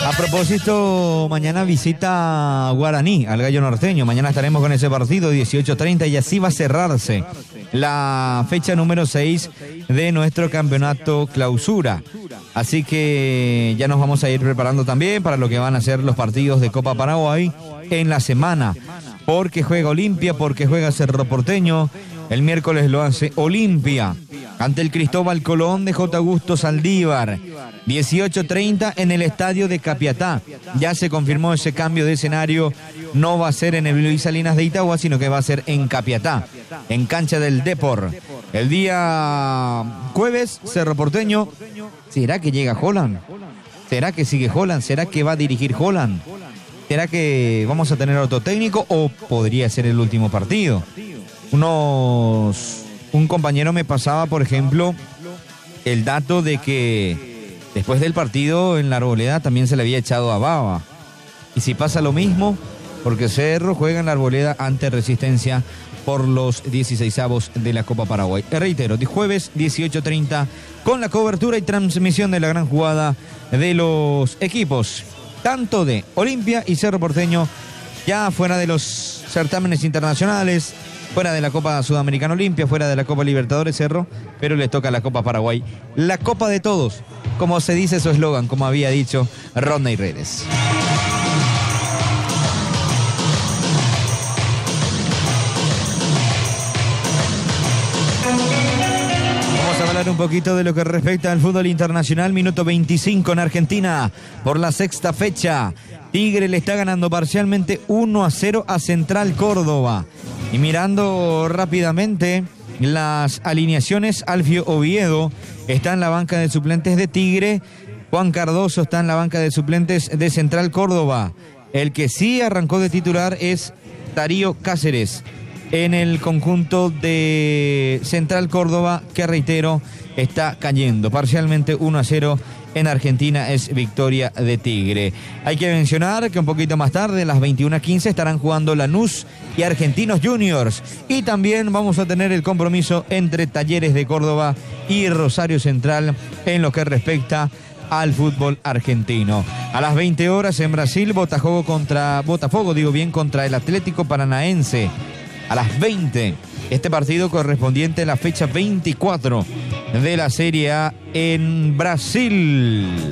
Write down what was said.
A propósito, mañana visita Guaraní al Gallo Norteño. Mañana estaremos con ese partido, 18:30, y así va a cerrarse la fecha número 6 de nuestro campeonato clausura. Así que ya nos vamos a ir preparando también para lo que van a ser los partidos de Copa Paraguay en la semana. Porque juega Olimpia, porque juega Cerro Porteño. El miércoles lo hace Olimpia ante el Cristóbal Colón de J. Augusto Saldívar. 18:30 en el estadio de Capiatá. Ya se confirmó ese cambio de escenario. No va a ser en el Luis Salinas de Itagua, sino que va a ser en Capiatá, en cancha del Depor. El día jueves, Cerro Porteño. ¿Será que llega Holland? ¿Será que sigue Holland? ¿Será que va a dirigir Holland? ¿Será que vamos a tener otro técnico o podría ser el último partido? Un compañero me pasaba, por ejemplo, el dato de que después del partido en la Arboleda también se le había echado a Baba. Y si pasa lo mismo, porque Cerro juega en la Arboleda ante Resistencia por los 16avos de la Copa Paraguay. Reitero, de jueves 18:30 con la cobertura y transmisión de la gran jugada de los equipos, tanto de Olimpia y Cerro Porteño, ya fuera de los certámenes internacionales, fuera de la Copa Sudamericana Olimpia, fuera de la Copa Libertadores Cerro, pero le toca la Copa Paraguay, la Copa de todos, como se dice su eslogan, como había dicho Rodney Redes. Un poquito de lo que respecta al fútbol internacional. Minuto 25 en Argentina por la sexta fecha. Tigre le está ganando parcialmente 1-0 a Central Córdoba. Y mirando rápidamente las alineaciones, Alfio Oviedo está en la banca de suplentes de Tigre. Juan Cardoso está en la banca de suplentes de Central Córdoba. El que sí arrancó de titular es Darío Cáceres en el conjunto de Central Córdoba, que reitero, está cayendo parcialmente 1-0 en Argentina. Es victoria de Tigre. Hay que mencionar que un poquito más tarde, a las 21:15, estarán jugando Lanús y Argentinos Juniors. Y también vamos a tener el compromiso entre Talleres de Córdoba y Rosario Central en lo que respecta al fútbol argentino. A las 20 horas en Brasil, Botafogo contra el Atlético Paranaense. A las 20, este partido correspondiente a la fecha 24 de la Serie A en Brasil.